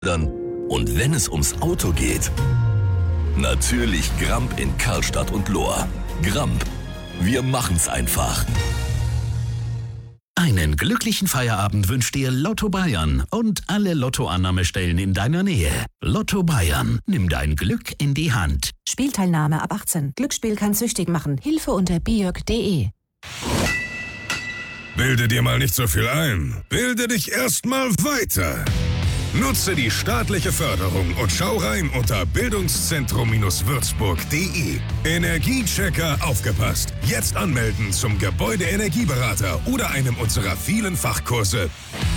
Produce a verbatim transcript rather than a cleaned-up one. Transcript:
Und wenn es ums Auto geht, natürlich Gramp in Karlstadt und Lohr. Gramp, wir machen's einfach. Einen glücklichen Feierabend wünscht dir Lotto Bayern und alle Lottoannahmestellen in deiner Nähe. Lotto Bayern, nimm dein Glück in die Hand. Spielteilnahme ab achtzehn. Glücksspiel kann süchtig machen. Hilfe unter biog punkt de. Bilde dir mal nicht so viel ein. Bilde dich erstmal weiter. Nutze die staatliche Förderung und schau rein unter bildungszentrum-würzburg punkt de. Energiechecker aufgepasst. Jetzt anmelden zum Gebäudeenergieberater oder einem unserer vielen Fachkurse.